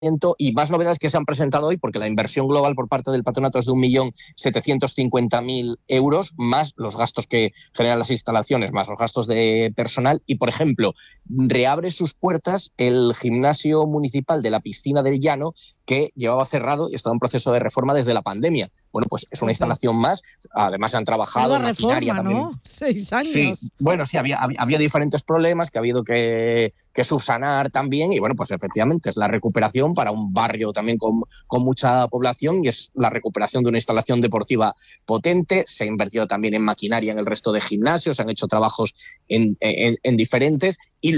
y más novedades que se han presentado hoy, porque la inversión global por parte del patronato es de 1.750.000 euros, más los gastos que generan las instalaciones, más los gastos de personal. Y, por ejemplo, reabre sus puertas el gimnasio municipal de la Piscina del Llano, que llevaba cerrado y estaba en proceso de reforma desde la pandemia. Bueno, pues es una instalación más. Además, han trabajado en maquinaria también. ¿No? 6 años. Sí, bueno, sí, había diferentes problemas que ha habido que subsanar también. Y, bueno, pues efectivamente es la recuperación para un barrio también con mucha población, y es la recuperación de una instalación deportiva potente. Se ha invertido también en maquinaria en el resto de gimnasios, se han hecho trabajos en diferentes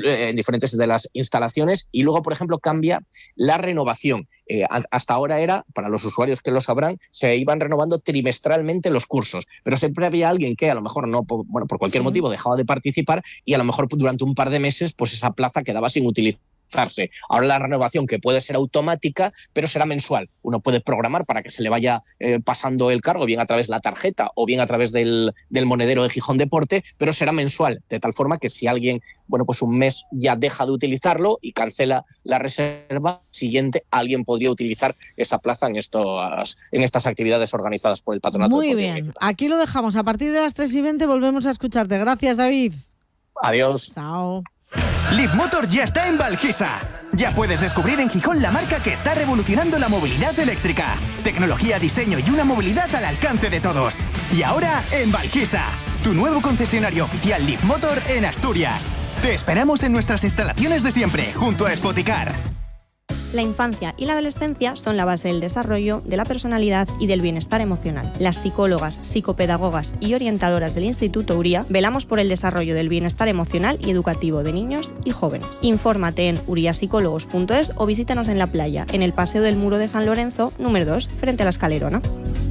de las instalaciones. Y luego, por ejemplo, cambia la renovación. Hasta ahora era, para los usuarios que lo sabrán, se iban renovando trimestralmente los cursos, pero siempre había alguien que a lo mejor no, por cualquier motivo dejaba de participar, y a lo mejor durante un par de meses pues esa plaza quedaba sin utilizarse. Ahora la renovación, que puede ser automática, pero será mensual. Uno puede programar para que se le vaya pasando el cargo, bien a través de la tarjeta o bien a través del monedero de Gijón Deporte, pero será mensual, de tal forma que si alguien, pues un mes ya deja de utilizarlo y cancela la reserva, siguiente alguien podría utilizar esa plaza en estas actividades organizadas por el patronato. Muy bien, aquí lo dejamos. A partir de las 3:20 volvemos a escucharte. Gracias, David. Adiós. Chao. Leapmotor ya está en Valquisa. Ya puedes descubrir en Gijón la marca que está revolucionando la movilidad eléctrica. Tecnología, diseño y una movilidad al alcance de todos. Y ahora en Valquisa, tu nuevo concesionario oficial Leapmotor en Asturias. Te esperamos en nuestras instalaciones de siempre, junto a Spoticar. La infancia y la adolescencia son la base del desarrollo, de la personalidad y del bienestar emocional. Las psicólogas, psicopedagogas y orientadoras del Instituto Uría velamos por el desarrollo del bienestar emocional y educativo de niños y jóvenes. Infórmate en uriapsicólogos.es o visítanos en la playa, en el Paseo del Muro de San Lorenzo, número 2, frente a la Escalerona.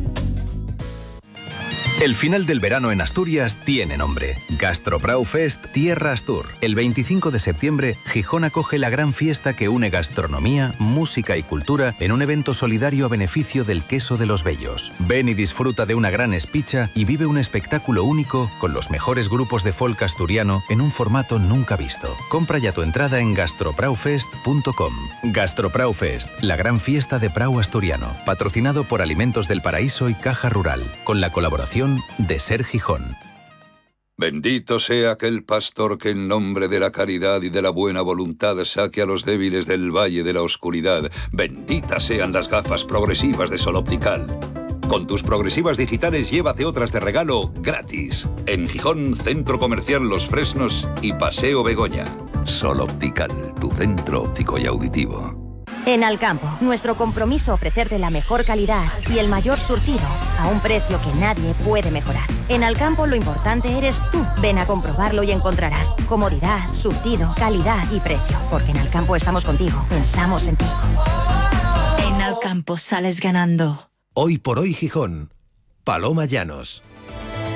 El final del verano en Asturias tiene nombre. Gastrobraufest Tierra Astur. El 25 de septiembre, Gijón acoge la gran fiesta que une gastronomía, música y cultura en un evento solidario a beneficio del queso de los Bellos. Ven y disfruta de una gran espicha y vive un espectáculo único con los mejores grupos de folk asturiano en un formato nunca visto. Compra ya tu entrada en gastrobraufest.com. Gastrobraufest, la gran fiesta de Prau asturiano, patrocinado por Alimentos del Paraíso y Caja Rural, con la colaboración de Ser Gijón. Bendito sea aquel pastor que en nombre de la caridad y de la buena voluntad saque a los débiles del valle de la oscuridad. Benditas sean las gafas progresivas de Sol Optical. Con tus progresivas digitales llévate otras de regalo gratis. En Gijón, Centro Comercial Los Fresnos y Paseo Begoña. Sol Optical, tu centro óptico y auditivo. En Alcampo, nuestro compromiso ofrecerte la mejor calidad y el mayor surtido a un precio que nadie puede mejorar. En Alcampo lo importante eres tú. Ven a comprobarlo y encontrarás comodidad, surtido, calidad y precio. Porque en Alcampo estamos contigo, pensamos en ti. En Alcampo sales ganando. Hoy por hoy Gijón. Paloma Llanos.